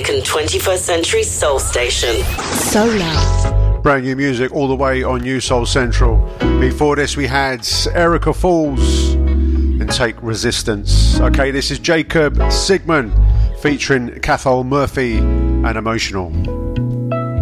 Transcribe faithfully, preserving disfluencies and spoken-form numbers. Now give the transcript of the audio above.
Jamaican twenty-first century soul station. Solar. Brand new music all the way on New Soul Central. Before this we had Erica Falls and Take Resistance. Okay, this is Jacob Sigmund featuring Cathal Murphy and Emotional.